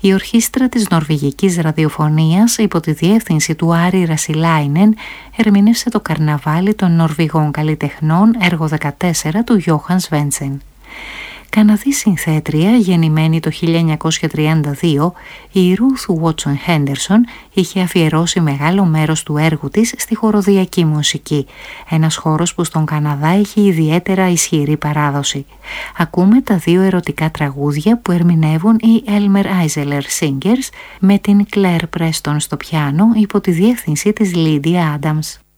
Η ορχήστρα της Νορβηγικής Ραδιοφωνίας υπό τη διεύθυνση του Άρη Ρασιλάινεν ερμήνευσε το καρναβάλι των Νορβηγών καλλιτεχνών έργο 14 του Γιόχαν Σβέντσεν. Καναδή συνθέτρια, γεννημένη το 1932, η Ruth Watson Henderson είχε αφιερώσει μεγάλο μέρος του έργου της στη χοροδιακή μουσική, ένας χώρος που στον Καναδά έχει ιδιαίτερα ισχυρή παράδοση. Ακούμε τα δύο ερωτικά τραγούδια που ερμηνεύουν οι Elmer Isler Singers με την Claire Preston στο πιάνο υπό τη διεύθυνση της Lydia Adams.